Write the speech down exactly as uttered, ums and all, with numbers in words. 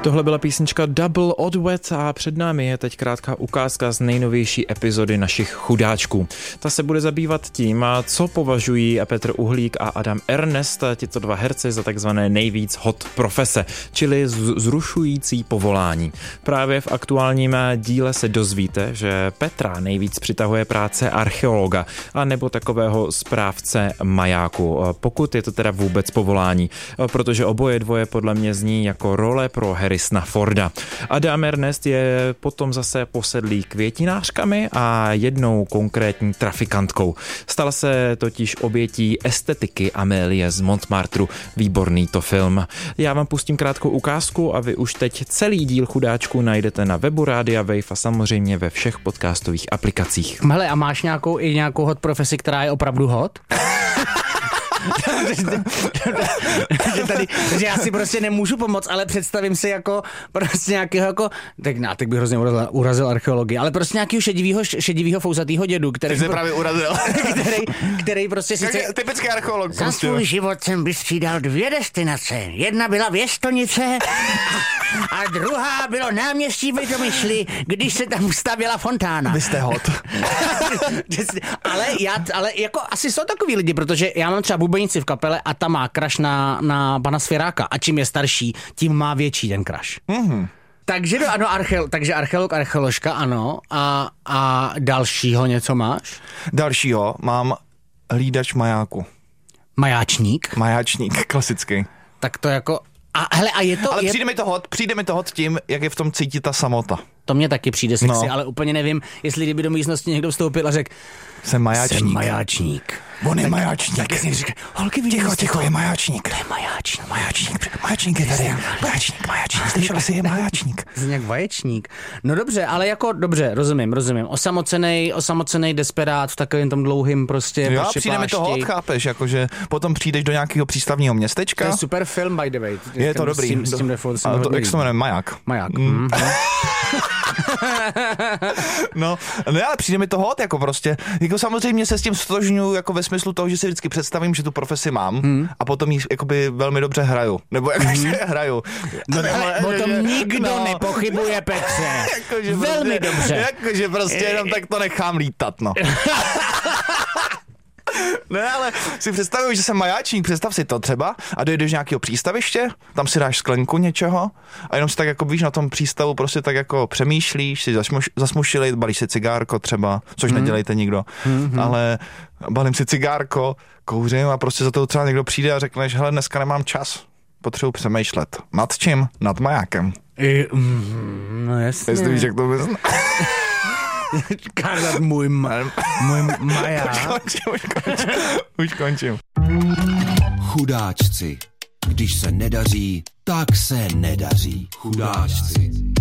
Tohle byla písnička Double Odwet a před námi je teď krátká ukázka z nejnovější epizody našich chudáčků. Ta se bude zabývat tím, co považují Petr Uhlík a Adam Ernest, tito dva herci, za takzvané nejvíc hot profese, čili zrušující povolání. Právě v aktuálním díle se dozvíte, že Petra nejvíc přitahuje práce archeologa a nebo takového správce majáku, pokud je to teda vůbec povolání, protože oboje dvoje podle mě zní jako role pro Harrisona Forda. Adam Ernest je potom zase posedlý květinářkami a jednou konkrétní trafikantkou. Stala se totiž obětí estetiky Amélie z Montmartru. Výborný to film. Já vám pustím krátkou ukázku a vy už teď celý díl chudáčku najdete na webu Rádia Wave a samozřejmě ve všech podcastových aplikacích. Hele, a máš nějakou i nějakou hot profesi, která je opravdu hot? že, tady, že já si prostě nemůžu pomoct, ale představím si jako prostě nějakého jako, tak no, tak bych hrozně urazil, urazil archeologii, ale prostě nějakého šedivýho, šedivýho fousatýho dědu, který, se právě urazil. který, který prostě sice... Typický archeolog. Za svůj život jsem vystřídal dvě destinace. Jedna byla Věstonice a druhá bylo náměstí Vědomyšli, když se tam stavěla fontána. Vy jste hot. ale, já, ale jako asi jsou takový lidi, protože já mám třeba bubenici v kapele a ta má crush na, na pana Svěráka a čím je starší, tím má větší ten crush. Mhm. Takže no, ano, archeolog, takže archeolog, archeoložka, ano. A, a dalšího něco máš? Dalšího mám hlídač majáku. Majáčník? Majáčník, klasický. Tak to jako... A, hele, a je to... Ale je... přijde mi to hot, přijde mi to hot tím, jak je v tom cítit ta samota. To mě taky přijde sexy, No. ale úplně nevím, jestli kdyby do místnosti někdo vstoupil a řekl Jsem majáčník. Jsem majáčník. On je tak, majáčník. Tak si říká, holky, vidíte Ticho, to? ticho, je majáčník. To je majáčník. Majáčník, majáčník je tady. Majáčník, majáčník. Slyšela jsi, je majáčník. Zní jak vaječník. No dobře, ale jako dobře, rozumím, rozumím. Osamocenej, osamocenej desperát v takovém tom dlouhým prostě Jo, prostě přijde mi to hot, plášti. chápeš, jakože potom přijdeš do nějakého přístavního To městečka. je super film, by the way. Je to dobrý. S tím, s tím Default se mi A to, hodně jak se to líbí. jmenuje, maják. Maják. Mm. Mm. No, ne, ale přijde mi to hot, jako prostě, jako samozřejmě se s tím stotožňuji, jako ve smyslu toho, že si vždycky představím, že tu profesi mám hmm. a potom ji jakoby velmi dobře hraju, nebo jakože hmm. hraju. No, ale o tom nikdo no. nepochybuje, Petře. Jakože Velmi prostě, dobře. Jakože prostě jenom tak to nechám lítat, no. Ne, ale si představuju, že jsem majáčník, představ si to třeba a dojdeš do nějakého přístaviště, tam si dáš sklenku něčeho a jenom si tak jako víš na tom přístavu prostě tak jako přemýšlíš, si zasmuš, zasmušili, balíš si cigárko třeba, což hmm. nedělejte nikdo, hmm. ale balím si cigárko, kouřím a prostě za to třeba někdo přijde a řekneš, hele, dneska nemám čas, potřebuji přemýšlet. Nad čím? Nad majákem. I, mm, no jasně. Jestli víš, jak to bys... Kázat můj, ma- můj maják. Už končím, už končím. Už končím. Chudáčci. Když se nedaří, tak se nedaří. Chudáčci.